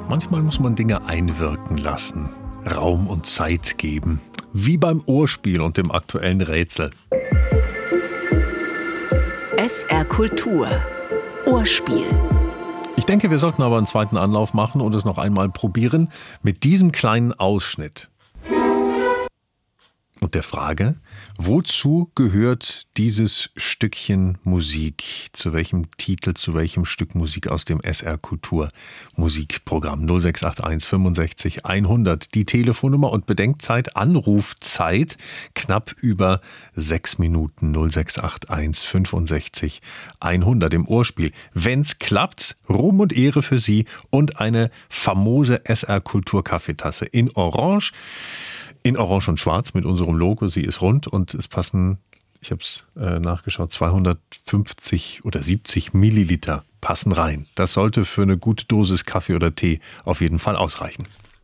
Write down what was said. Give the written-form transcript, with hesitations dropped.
Manchmal muss man Dinge einwirken lassen, Raum und Zeit geben. Wie beim Ohrspiel und dem aktuellen Rätsel. SR Kultur. Ohrspiel. Ich denke, wir sollten aber einen zweiten Anlauf machen und es noch einmal probieren mit diesem kleinen Ausschnitt. Und der Frage, wozu gehört dieses Stückchen Musik? Zu welchem Titel, zu welchem Stück Musik aus dem SR Kultur Musikprogramm? 0681 65 100. Die Telefonnummer und Bedenkzeit, Anrufzeit knapp über 6 Minuten. 0681 65 100 im Ohrspiel. Wenn's klappt, Ruhm und Ehre für Sie und eine famose SR Kultur Kaffeetasse in Orange. In Orange und Schwarz mit unserem Logo. Sie ist rund und es passen, ich habe es nachgeschaut, 250 oder 70 Milliliter passen rein. Das sollte für eine gute Dosis Kaffee oder Tee auf jeden Fall ausreichen.